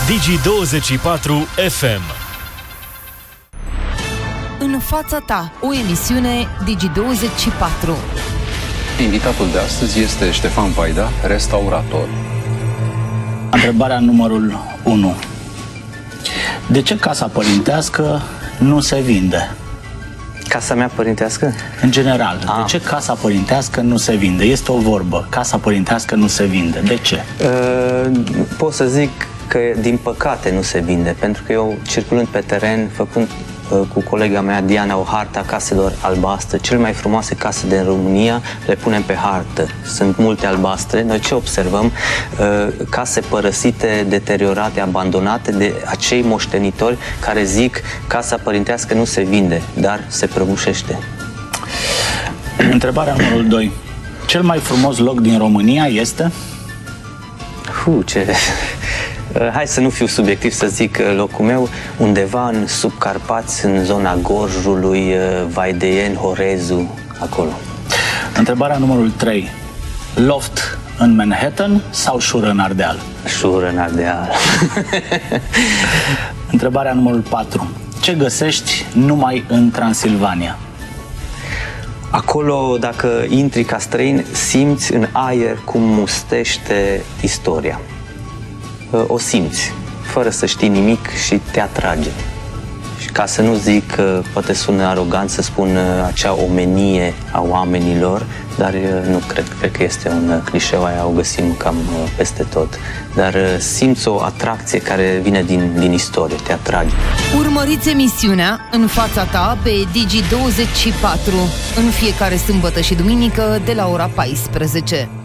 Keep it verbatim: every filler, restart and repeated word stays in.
Digi douăzeci și patru F M. În fața ta, o emisiune Digi douăzeci și patru. Invitatul de astăzi este Ștefan Vaida, restaurator. Întrebarea numărul unu. De ce casa părintească nu se vinde? Casa mea părintească? În general, Ah. de ce casa părintească nu se vinde? Este o vorbă, casa părintească nu se vinde. De ce? Uh, pot să zic că din păcate nu se vinde, pentru că eu circulând pe teren, făcând uh, cu colega mea Diana o hartă a caselor albastre, cele mai frumoase case din România, le punem pe hartă. Sunt multe albastre. Noi ce observăm? Uh, case părăsite, deteriorate, abandonate de acei moștenitori care zic casa părintească nu se vinde, dar se prăbușește. Întrebarea numărul doi. Cel mai frumos loc din România este? Hu, ce... Hai să nu fiu subiectiv, să zic locul meu, undeva în Subcarpați, în zona Gorjului, Vaideeni, Horezu, acolo. Întrebarea numărul trei. Loft în Manhattan sau șură în Ardeal? Șură în Ardeal. Întrebarea numărul patru. Ce găsești numai în Transilvania? Acolo, dacă intri ca străin, simți în aer cum mustește istoria. O simți, fără să știi nimic și te atrage. Și ca să nu zic, poate sună arogant să spun acea omenie a oamenilor, dar nu cred, cred că este un clișeu, aia o găsim cam peste tot. Dar simți o atracție care vine din, din istorie, te atrage. Urmăriți emisiunea În fața ta pe Digi douăzeci și patru în fiecare sâmbătă și duminică de la ora paisprezece.